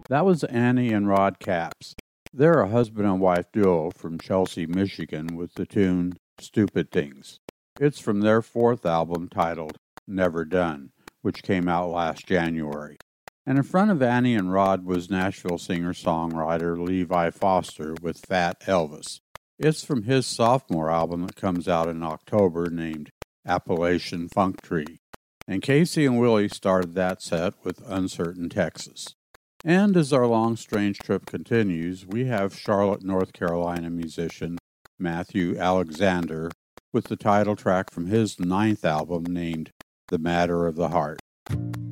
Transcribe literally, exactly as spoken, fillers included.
That was Annie and Rod Capps. They're a husband and wife duo from Chelsea, Michigan, with the tune Stupid Things. It's from their fourth album titled Never Done, which came out last January. And in front of Annie and Rod was Nashville singer-songwriter Levi Foster with Fat Elvis. It's from his sophomore album that comes out in October named Appalachian Funk Tree. And Casey and Willie started that set with Uncertain Texas. And as our long, strange trip continues, we have Charlotte, North Carolina musician Matthew Alexander with the title track from his ninth album named The Matter of the Heart.